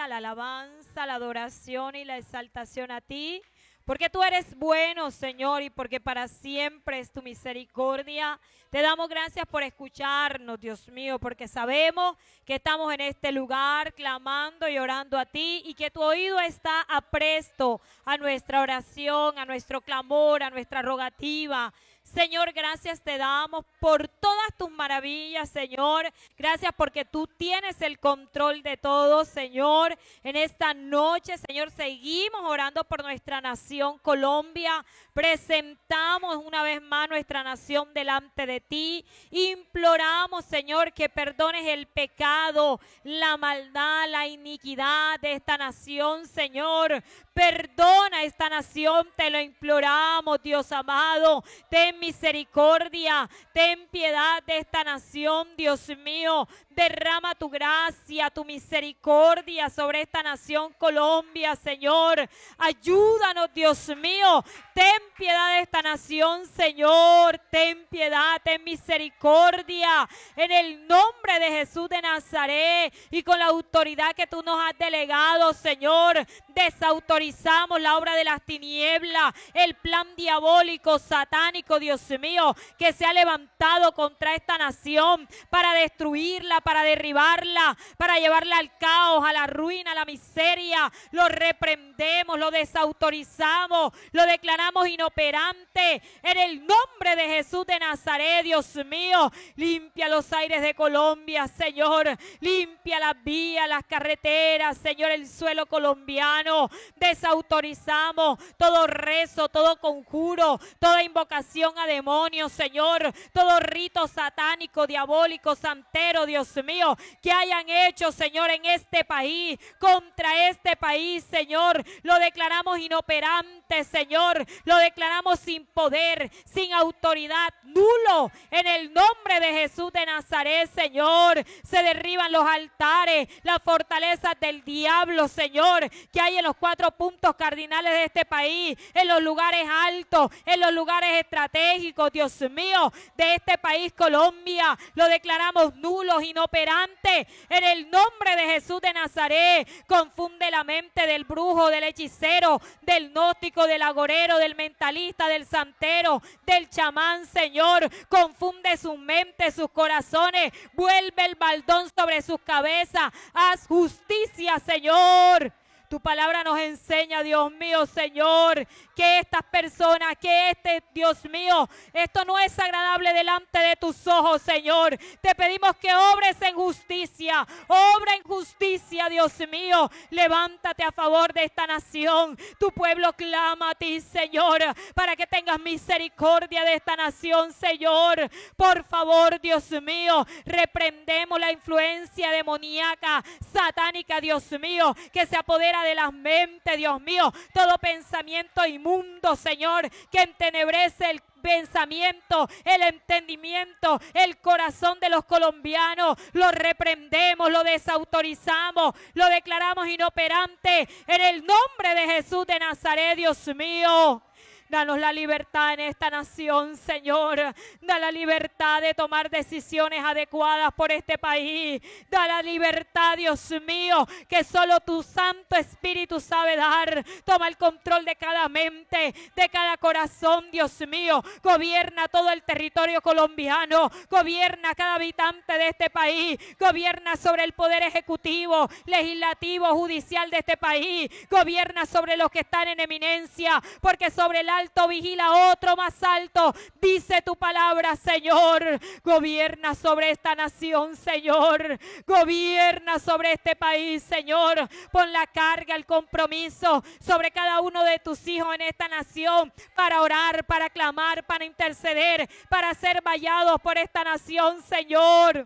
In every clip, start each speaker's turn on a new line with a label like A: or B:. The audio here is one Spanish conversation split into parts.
A: gloria, la alabanza, la adoración y la exaltación a ti. Porque tú eres bueno, Señor, y porque para siempre es tu misericordia. Te damos gracias por escucharnos, Dios mío, porque sabemos que estamos en este lugar clamando y orando a ti y que tu oído está apresto a nuestra oración, a nuestro clamor, a nuestra rogativa. Señor, gracias te damos por todas tus maravillas, Señor. Gracias porque tú tienes el control de todo, Señor. En esta noche, Señor, seguimos orando por nuestra nación Colombia. Presentamos una vez más nuestra nación delante de ti. Imploramos, Señor, que perdones el pecado, la maldad, la iniquidad de esta nación, Señor. Perdona esta nación, te lo imploramos, Dios amado. Ten misericordia, ten piedad de esta nación, Dios mío. Derrama tu gracia, tu misericordia sobre esta nación Colombia, Señor. Ayúdanos, Dios mío. Ten piedad de esta nación, Señor. Ten piedad, ten misericordia. En el nombre de Jesús de Nazaret y con la autoridad que tú nos has delegado, Señor, desautorizamos la obra de las tinieblas, el plan diabólico, satánico, Dios mío, que se ha levantado contra esta nación para destruirla, para derribarla, para llevarla al caos, a la ruina, a la miseria. Lo reprendemos, lo desautorizamos, lo declaramos inoperante en el nombre de Jesús de Nazaret, Dios mío. Limpia los aires de Colombia, Señor. Limpia las vías, las carreteras, Señor, el suelo colombiano. Desautorizamos todo rezo, todo conjuro, toda invocación a demonios, Señor. Todo rito satánico, diabólico, santero, Dios mío, que hayan hecho, Señor, en este país, contra este país, Señor. Lo declaramos inoperante, Señor. Lo declaramos sin poder, sin autoridad, nulo. En el nombre de Jesús de Nazaret, Señor, se derriban los altares, las fortalezas del diablo, Señor, que hay en los 4 puntos cardinales de este país, en los lugares altos, en los lugares estratégicos, Dios mío, de este país, Colombia. Lo declaramos nulos, inoperantes, en el nombre de Jesús de Nazaret. Confunde la mente del brujo, del hechicero, del gnóstico, del agorero, del mentalista, del santero, del chamán, Señor. Confunde sus mentes, sus corazones. Vuelve el baldón sobre sus cabezas. Haz justicia, Señor. Tu palabra nos enseña, Dios mío, Señor, que estas personas, Dios mío, esto no es agradable delante de tus ojos, Señor. Te pedimos que obres en justicia, obra en justicia, Dios mío. Levántate a favor de esta nación. Tu pueblo clama a ti, Señor, para que tengas misericordia de esta nación, Señor. Por favor, Dios mío, reprendemos la influencia demoníaca, satánica, Dios mío, que se apodera de las mentes, Dios mío. Todo pensamiento inmundo, Señor, que entenebrece el pensamiento, el entendimiento, el corazón de los colombianos, lo reprendemos, lo desautorizamos, lo declaramos inoperante en el nombre de Jesús de Nazaret, Dios mío. Danos la libertad en esta nación, Señor. Da la libertad de tomar decisiones adecuadas por este país. Da la libertad, Dios mío, que solo tu Santo Espíritu sabe dar. Toma el control de cada mente, de cada corazón, Dios mío. Gobierna todo el territorio colombiano. Gobierna cada habitante de este país. Gobierna sobre el poder ejecutivo, legislativo, judicial de este país. Gobierna sobre los que están en eminencia, porque sobre el alto vigila otro más alto, dice tu palabra, Señor. Gobierna sobre esta nación, Señor. Gobierna sobre este país, Señor. Pon la carga, el compromiso sobre cada uno de tus hijos en esta nación, para orar, para clamar, para interceder, para ser vallados por esta nación, Señor,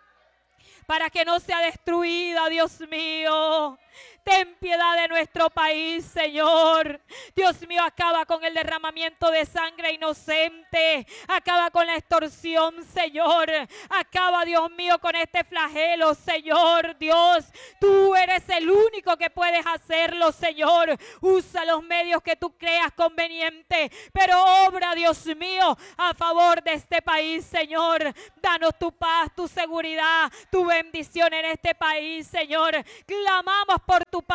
A: para que no sea destruida, Dios mío. Ten piedad de nuestro país, Señor. Dios mío, acaba con el derramamiento de sangre inocente. Acaba con la extorsión, Señor. Acaba, Dios mío, con este flagelo, Señor. Dios, tú eres el único que puedes hacerlo, Señor. Usa los medios que tú creas conveniente, pero obra, Dios mío, a favor de este país, Señor. Danos tu paz, tu seguridad, tu bendición en este país, Señor. Clamamos por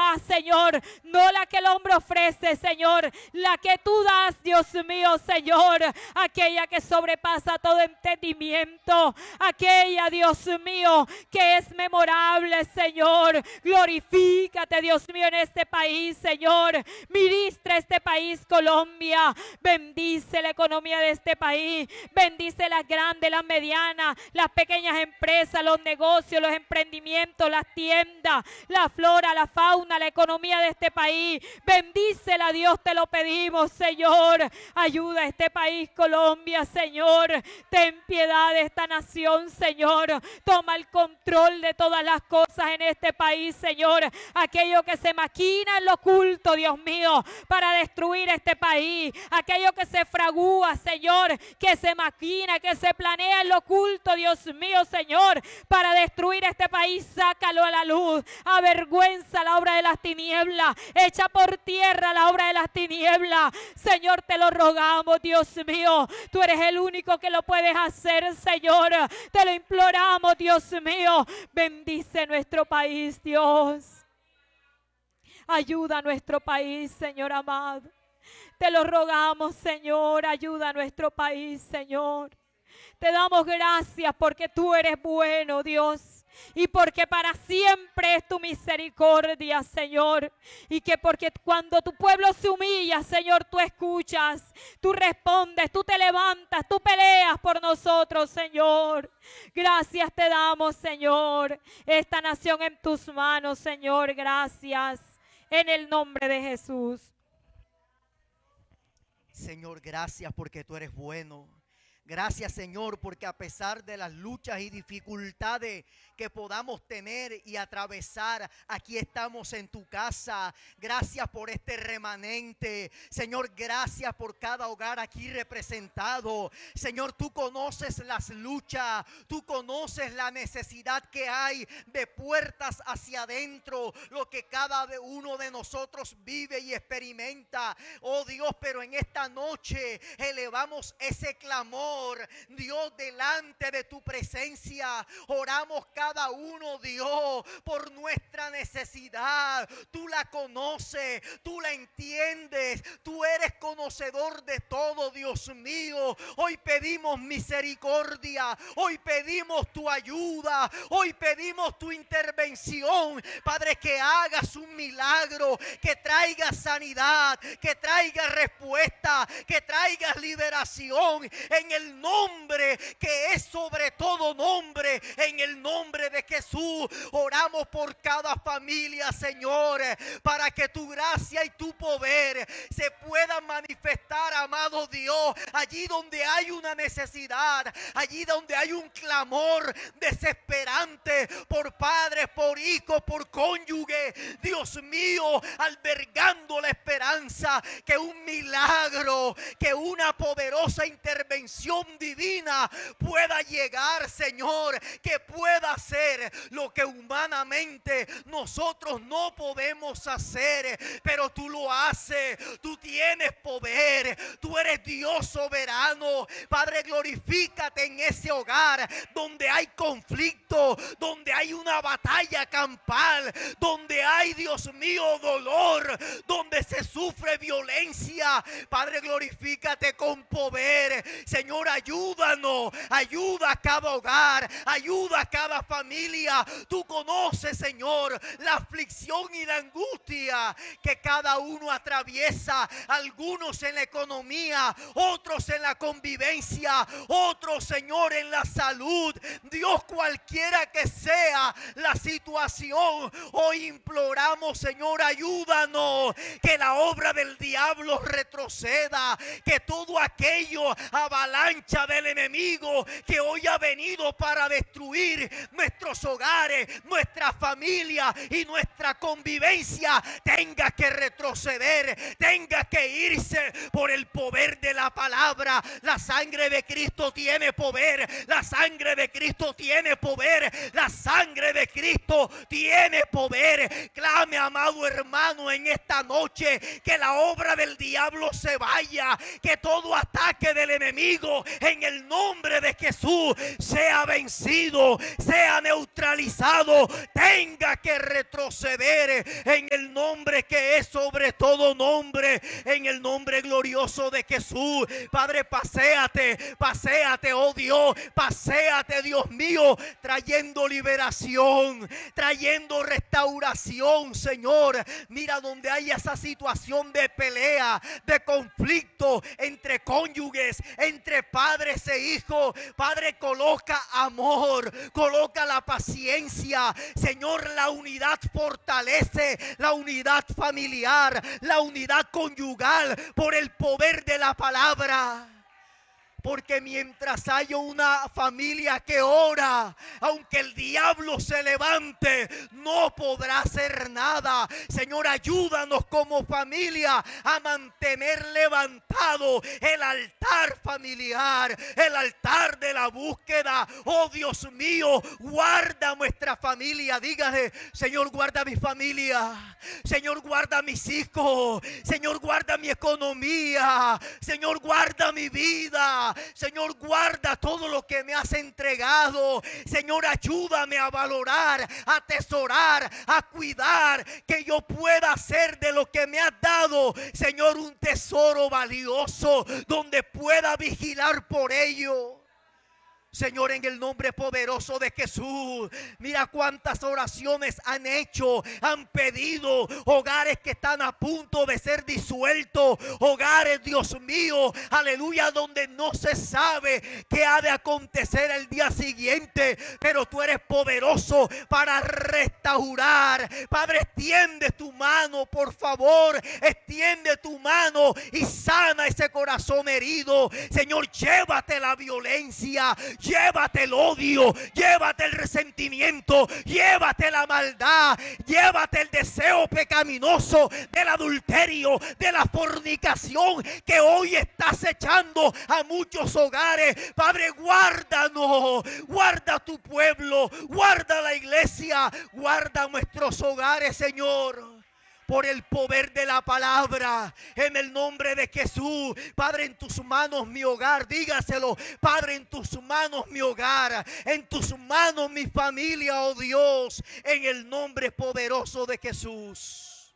A: das, Señor, no la que el hombre ofrece, Señor, la que tú das, Dios mío, Señor, aquella que sobrepasa todo entendimiento, aquella, Dios mío, que es memorable, Señor. Glorifícate, Dios mío, en este país, Señor. Ministra este país, Colombia. Bendice la economía de este país. Bendice las grandes, las medianas, las pequeñas empresas, los negocios, los emprendimientos, las tiendas, la flora, la fauna, la economía de este país. Bendícela, Dios, te lo pedimos, Señor. Ayuda a este país, Colombia, Señor. Ten piedad de esta nación, Señor. Toma el control de todas las cosas en este país, Señor. Aquello que se maquina en lo oculto, Dios mío, para destruir este país. Aquello que se fragúa, Señor, que se maquina, que se planea en lo oculto, Dios mío, Señor, para destruir este país. Sácalo a la luz. Avergüenza la obra de las tinieblas. Echa por tierra la obra de las tinieblas. Señor, te lo rogamos, Dios mío. Tú eres el único que lo puedes hacer, Señor. Te lo imploramos, Dios mío. Bendice nuestro país, Dios. Ayuda a nuestro país, Señor amado. Te lo rogamos, Señor. Ayuda a nuestro país, Señor. Te damos gracias porque tú eres bueno, Dios. Y porque para siempre es tu misericordia, Señor. Y que porque cuando tu pueblo se humilla, Señor, tú escuchas, tú respondes, tú te levantas, tú peleas por nosotros, Señor. Gracias te damos, Señor. Esta nación en tus manos, Señor. Gracias. En el nombre de Jesús.
B: Señor, gracias porque tú eres bueno. Gracias, Señor, porque a pesar de las luchas y dificultades que podamos tener y atravesar, aquí estamos en tu casa. Gracias por este remanente. Señor, gracias por cada hogar aquí representado. Señor, tú conoces las luchas, tú conoces la necesidad que hay de puertas hacia adentro, lo que cada uno de nosotros vive y experimenta. Oh Dios, pero en esta noche elevamos ese clamor, Dios, delante de tu presencia. Oramos cada uno, Dios, por nuestra necesidad. Tú la conoces, tú la entiendes, tú eres conocedor de todo, Dios mío. Hoy pedimos misericordia, hoy pedimos tu ayuda, hoy pedimos tu intervención, Padre, que hagas un milagro, que traigas sanidad, que traigas respuesta, que traigas liberación en el nombre que es sobre todo nombre, en el nombre de Jesús. Oramos por cada familia, Señor, para que tu gracia y tu poder se puedan manifestar, amado Dios, allí donde hay una necesidad, allí donde hay un clamor desesperante por padres, por hijos, por cónyuge, Dios mío, albergando la esperanza que un milagro, que una poderosa intervención divina pueda llegar, Señor, que pueda hacer lo que humanamente nosotros no podemos hacer, pero tú lo haces. Tú tienes poder, tú eres Dios soberano. Padre, glorifícate en ese hogar donde hay conflicto, donde hay una batalla campal, donde hay, Dios mío, dolor, donde se sufre violencia. Padre, glorifícate con poder. Señor, ayúdanos, ayuda a cada hogar, ayuda a cada familia. Tú conoces, Señor, la aflicción y la angustia que cada uno atraviesa. Algunos en la economía, otros en la convivencia, otros, Señor, en la salud. Dios, cualquiera que sea la situación, hoy imploramos, Señor, ayúdanos, que la obra del diablo retroceda, que todo aquello avalancha del enemigo que hoy ha venido para destruir nuestros hogares, nuestra familia y nuestra convivencia tenga que retroceder, tenga que irse por el poder de la palabra. La sangre de Cristo tiene poder, la sangre de Cristo tiene poder, la sangre de Cristo tiene poder. Clame, amado hermano, en esta noche que la obra del diablo se vaya, que todo ataque del enemigo enemigo en el nombre de Jesús sea vencido, sea neutralizado, tenga que retroceder en el nombre que es sobre todo nombre, en el nombre glorioso de Jesús. Padre, paséate, paséate, oh Dios, paséate, Dios mío, trayendo liberación, trayendo restauración, Señor. Mira donde hay esa situación de pelea, de conflicto entre cónyuges, entre padres e hijos. Padre, coloca amor, coloca la paciencia. Señor, la unidad fortalece, la unidad familiar, la unidad conyugal por el poder de la palabra. Porque mientras haya una familia que ora, aunque el diablo se levante, no podrá hacer nada. Señor, ayúdanos como familia a mantener levantado el altar familiar, el altar de la búsqueda. Oh Dios mío, guarda nuestra familia. Dígale: Señor, guarda mi familia. Señor, guarda mis hijos. Señor, guarda mi economía. Señor, guarda mi vida. Señor, guarda todo lo que me has entregado. Señor, ayúdame a valorar, a atesorar, a cuidar, que yo pueda hacer de lo que me has dado, Señor, un tesoro valioso donde pueda vigilar por ello. Señor, en el nombre poderoso de Jesús, mira cuántas oraciones han hecho, han pedido, hogares que están a punto de ser disueltos, hogares, Dios mío, aleluya, donde no se sabe qué ha de acontecer el día siguiente, pero tú eres poderoso para restaurar. Padre, extiende tu mano, por favor, extiende tu mano y sana ese corazón herido. Señor, llévate la violencia, llévate el odio, llévate el resentimiento, llévate la maldad, llévate el deseo pecaminoso del adulterio, de la fornicación que hoy está acechando a muchos hogares. Padre, guárdanos, guarda tu pueblo, guarda la iglesia, guarda nuestros hogares, Señor. Por el poder de la palabra, en el nombre de Jesús. Padre, en tus manos mi hogar, dígaselo. Padre, en tus manos mi hogar, en tus manos mi familia, oh Dios, en el nombre poderoso de Jesús.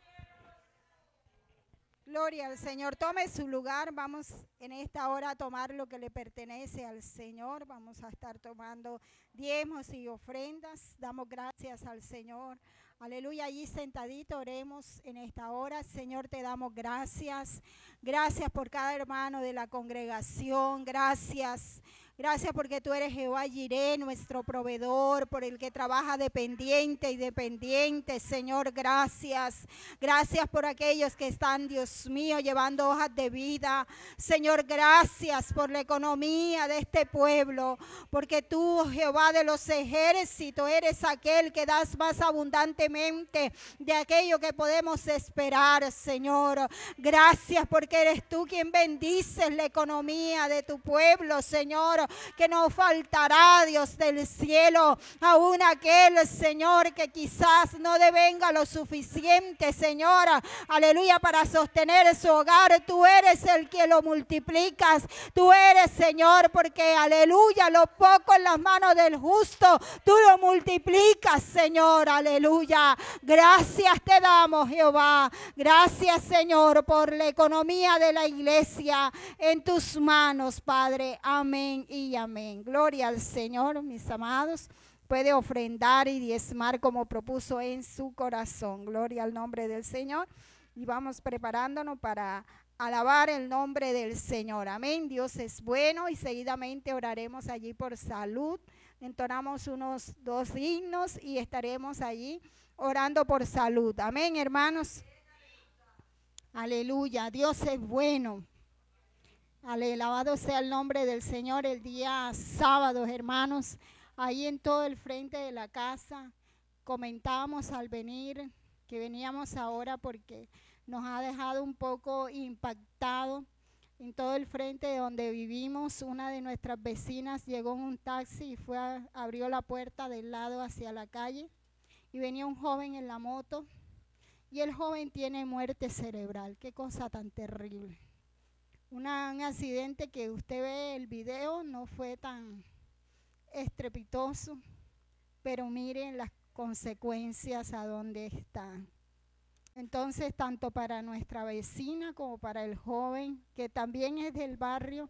C: Gloria al Señor. Tome su lugar. Vamos en esta hora a tomar lo que le pertenece al Señor. Vamos a estar tomando diezmos y ofrendas. Damos gracias al Señor. Aleluya, allí sentadito oremos en esta hora. Señor, te damos gracias. Gracias por cada hermano de la congregación. Gracias. Gracias porque tú eres Jehová Jireh, nuestro proveedor, por el que trabaja dependiente y dependiente. Señor, gracias. Gracias por aquellos que están, Dios mío, llevando hojas de vida. Señor, gracias por la economía de este pueblo, porque tú, Jehová de los ejércitos, eres aquel que das más abundantemente de aquello que podemos esperar, Señor. Gracias porque eres tú quien bendices la economía de tu pueblo, Señor, que no faltará, Dios del cielo, aún aquel, Señor, que quizás no devenga lo suficiente, Señor, aleluya, para sostener su hogar. Tú eres el que lo multiplicas, tú eres, Señor, porque, aleluya, lo poco en las manos del justo, tú lo multiplicas, Señor, aleluya. Gracias te damos, Jehová. Gracias, Señor, por la economía de la iglesia en tus manos, Padre. Amén y amén. Gloria al Señor, mis amados. Puede ofrendar y diezmar como propuso en su corazón. Gloria al nombre del Señor. Y vamos preparándonos para alabar el nombre del Señor. Amén. Dios es bueno y seguidamente oraremos allí por salud. Entonamos unos 2 himnos y estaremos allí orando por salud. Amén, hermanos. Aleluya. Dios es bueno. Alabado sea el nombre del Señor. El día sábado, hermanos, ahí en todo el frente de la casa, comentábamos al venir que veníamos ahora porque nos ha dejado un poco impactado. En todo el frente de donde vivimos, una de nuestras vecinas llegó en un taxi y abrió la puerta del lado hacia la calle y venía un joven en la moto y el joven tiene muerte cerebral. Qué cosa tan terrible. un accidente que usted ve el video, no fue tan estrepitoso, pero miren las consecuencias a dónde están. Entonces, tanto para nuestra vecina como para el joven, que también es del barrio,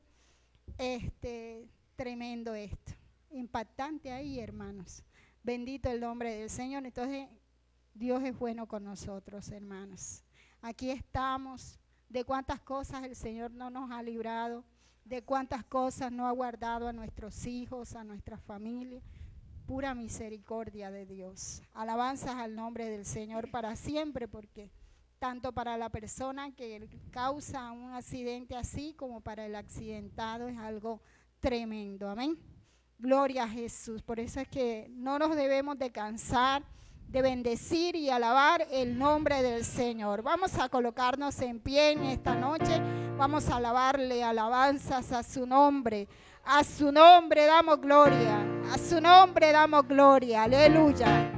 C: tremendo esto, impactante ahí, hermanos. Bendito el nombre del Señor. Entonces, Dios es bueno con nosotros, hermanos. Aquí estamos. De cuántas cosas el Señor no nos ha librado, de cuántas cosas no ha guardado a nuestros hijos, a nuestra familia. Pura misericordia de Dios. Alabanzas al nombre del Señor para siempre, porque tanto para la persona que causa un accidente así como para el accidentado es algo tremendo. Amén. Gloria a Jesús. Por eso es que no nos debemos de cansar de bendecir y alabar el nombre del Señor. Vamos a colocarnos en pie en esta noche. Vamos a alabarle alabanzas a su nombre. A su nombre damos gloria. A su nombre damos gloria. Aleluya.